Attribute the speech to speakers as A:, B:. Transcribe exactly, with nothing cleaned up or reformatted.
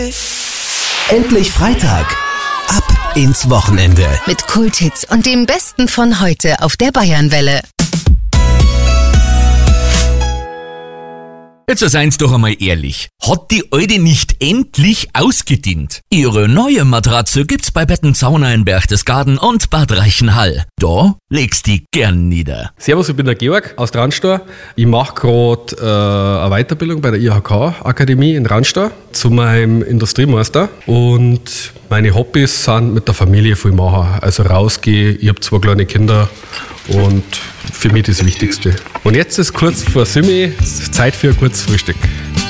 A: Endlich Freitag. Ab ins Wochenende.
B: Mit Kulthits und dem Besten von heute auf der Bayernwelle.
C: Jetzt seid's doch einmal ehrlich. Hat die Alte nicht endlich ausgedient? Ihre neue Matratze gibt's bei Bettenzauner in Berchtesgaden und Bad Reichenhall. Da legst die gern nieder.
D: Servus, ich bin der Georg aus Ranstau. Ich mache gerade äh, eine Weiterbildung bei der I H K-Akademie in Ranstau zu meinem Industriemeister. Und meine Hobbys sind mit der Familie viel machen. Also rausgehen, ich habe zwei kleine Kinder und für mich das Wichtigste. Und jetzt ist kurz vor Simi, Zeit für ein kurzes Frühstück.